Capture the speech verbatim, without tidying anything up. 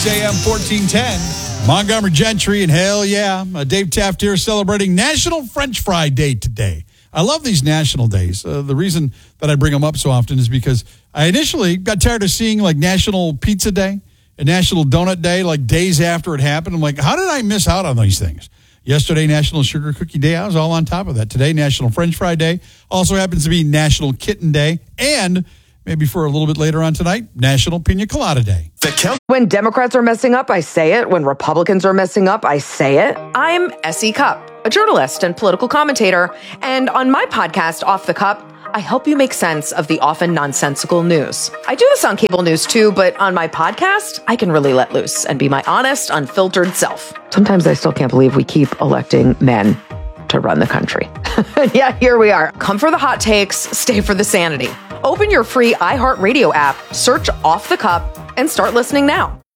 six a.m. fourteen ten. Montgomery Gentry, and hell yeah, uh, Dave Taft here celebrating National French Fry Day today. I love these national days. Uh, the reason that I bring them up so often is because I initially got tired of seeing like National Pizza Day and National Donut Day like days after it happened. I'm like, how did I miss out on these things? Yesterday, National Sugar Cookie Day. I was all on top of that. Today, National French Fry Day. Also happens to be National Kitten Day. And maybe for a little bit later on tonight, National Pina Colada Day. When Democrats are messing up, I say it. When Republicans are messing up, I say it. I'm Essie Cupp, a journalist and political commentator. And on my podcast, Off the Cup, I help you make sense of the often nonsensical news. I do this on cable news too, but on my podcast, I can really let loose and be my honest, unfiltered self. Sometimes I still can't believe we keep electing men to run the country. Yeah, here we are. Come for the hot takes, stay for the sanity. Open your free iHeartRadio app, search Off the Cup, and start listening now.